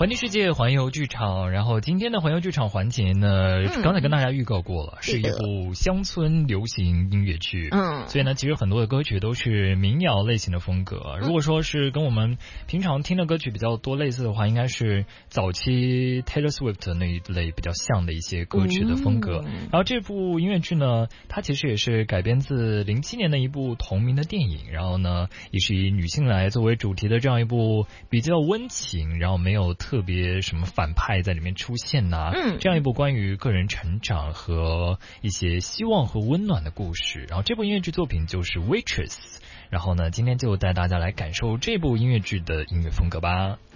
环境世界环游剧场，然后今天的环游剧场环节呢，刚才跟大家预告过了，是一部乡村流行音乐剧。所以呢，其实很多的歌曲都是民谣类型的风格。如果说是跟我们平常听的歌曲比较多类似的话，应该是早期 Taylor Swift 那一类比较像的一些歌曲的风格。然后这部音乐剧呢，它其实也是改编自07年的一部同名的电影，然后呢，也是以女性来作为主题的这样一部比较温情，然后没有特别什么反派在里面出现这样一部关于个人成长和一些希望和温暖的故事。然后这部音乐剧作品就是 Waitress， 然后呢，今天就带大家来感受这部音乐剧的音乐风格吧。